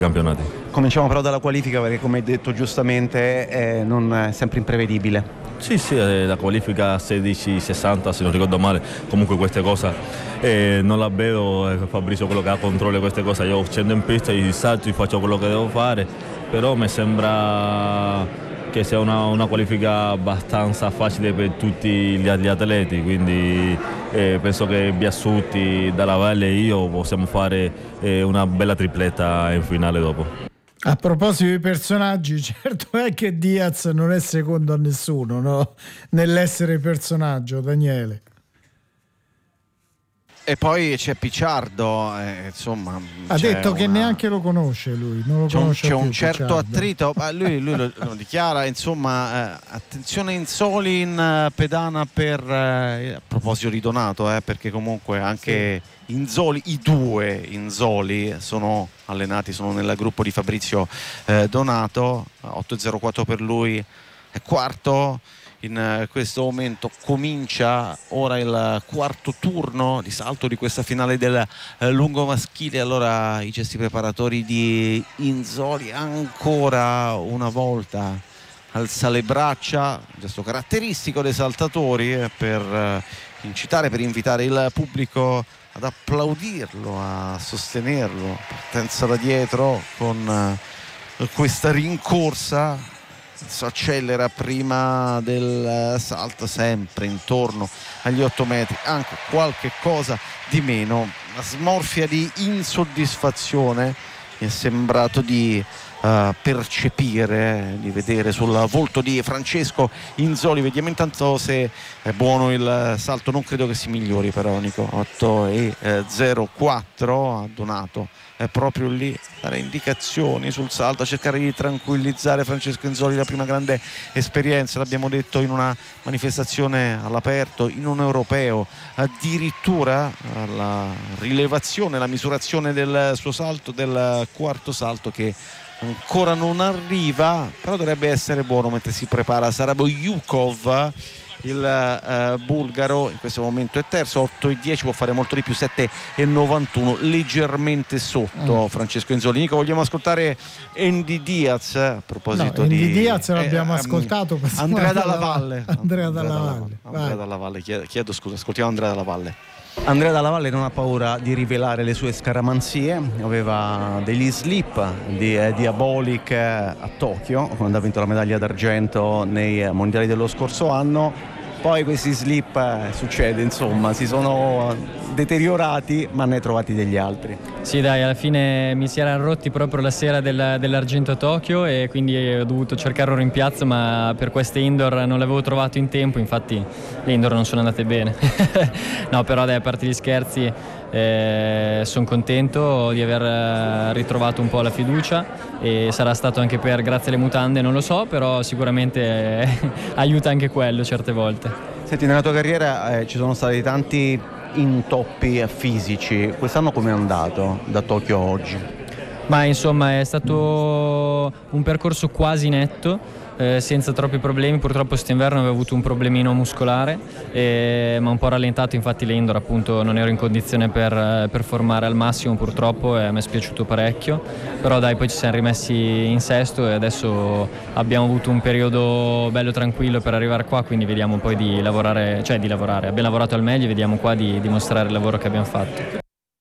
campionati. Cominciamo però dalla qualifica, perché come hai detto giustamente non è sempre imprevedibile. Sì, la qualifica 16-60 se non ricordo male, comunque queste cose non la vedo, Fabrizio quello che controlla queste cose, io scendo in pista, salto e faccio quello che devo fare, però mi sembra che sia una qualifica abbastanza facile per tutti gli atleti, quindi penso che Biasutti, Dalla Valle e io possiamo fare una bella tripletta in finale dopo. A proposito di personaggi, certo è che Diaz non è secondo a nessuno, no? Nell'essere personaggio, Daniele. E poi c'è Picciardo, insomma. Ha detto che neanche lo conosce lui, non lo conosce c'è più, un certo Picciardo. attrito, lui lo dichiara, insomma, attenzione Inzoli in pedana a proposito di Donato, perché comunque anche Inzoli, i due Inzoli sono allenati, sono nel gruppo di Fabrizio Donato, 8.04 per lui, è quarto. In questo momento comincia ora il quarto turno di salto di questa finale del lungo maschile. Allora i gesti preparatori di Inzoli, ancora una volta alza le braccia, gesto caratteristico dei saltatori, per incitare, per invitare il pubblico ad applaudirlo, a sostenerlo. Partenza da dietro con questa rincorsa, si accelera prima del salto, sempre intorno agli 8 metri, anche qualche cosa di meno, una smorfia di insoddisfazione mi è sembrato di percepire, di vedere sul volto di Francesco Inzoli. Vediamo intanto se è buono il salto, non credo che si migliori però, Nico. 8.04 ha Donato, è proprio lì, dare indicazioni sul salto, a cercare di tranquillizzare Francesco Inzoli. La prima grande esperienza, l'abbiamo detto, in una manifestazione all'aperto, in un europeo, addirittura la rilevazione, la misurazione del suo salto, del quarto salto, che ancora non arriva, però dovrebbe essere buono mentre si prepara Saraboyukov, il bulgaro. In questo momento è terzo, 8.10, può fare molto di più, 7.91, leggermente sotto Francesco Inzoli. Nico, vogliamo ascoltare Andy Diaz a proposito di Andy Diaz l'abbiamo ascoltato, Andrea Dalla Valle. Andrea Dalla Valle, chiedo scusa, ascoltiamo Andrea Dalla Valle. Andrea Dalla Valle non ha paura di rivelare le sue scaramanzie, aveva degli slip di Diabolic a Tokyo quando ha vinto la medaglia d'argento nei mondiali dello scorso anno. Poi questi slip, succede, insomma, si sono deteriorati, ma ne hai trovati degli altri. Sì, dai, alla fine mi si erano rotti proprio la sera dell'argento a Tokyo, e quindi ho dovuto cercare un rimpiazzo, ma per queste indoor non l'avevo trovato in tempo, infatti le indoor non sono andate bene. No, però dai, a parte gli scherzi, sono contento di aver ritrovato un po' la fiducia, e sarà stato anche grazie alle mutande, non lo so, però sicuramente aiuta anche quello certe volte. Senti, nella tua carriera ci sono stati tanti intoppi fisici, quest'anno come è andato da Tokyo a oggi? Ma insomma è stato un percorso quasi netto, senza troppi problemi. Purtroppo quest'inverno avevo avuto un problemino muscolare, ma un po' rallentato, infatti le indoor appunto non ero in condizione per performare al massimo purtroppo, e mi è spiaciuto parecchio, però dai, poi ci siamo rimessi in sesto e adesso abbiamo avuto un periodo bello tranquillo per arrivare qua, quindi vediamo poi di lavorare, abbiamo lavorato al meglio e vediamo qua di dimostrare il lavoro che abbiamo fatto.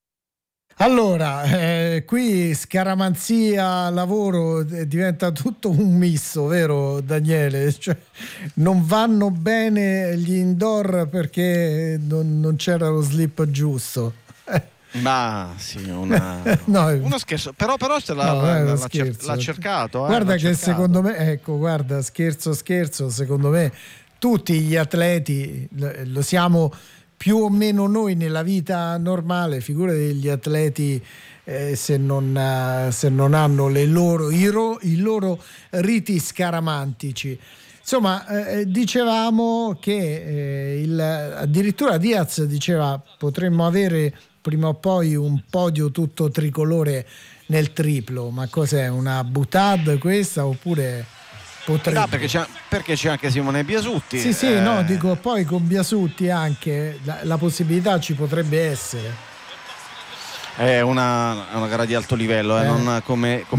Allora, qui scaramanzia, lavoro, diventa tutto un misto, vero Daniele? Cioè, non vanno bene gli indoor perché non c'era lo slip giusto. Ma sì, no, uno scherzo, però se l'ha cercato. Guarda l'ha che cercato. Secondo me, ecco, guarda, scherzo, secondo me tutti gli atleti lo siamo più o meno noi nella vita normale, figurati degli atleti se non hanno i loro riti scaramantici. Insomma, dicevamo che addirittura Diaz diceva potremmo avere prima o poi un podio tutto tricolore nel triplo, ma cos'è, una boutade questa oppure potrebbe? No, perché c'è anche Simone Biasutti. Sì, no, dico, poi con Biasutti anche la possibilità ci potrebbe essere. È una gara di alto livello, non come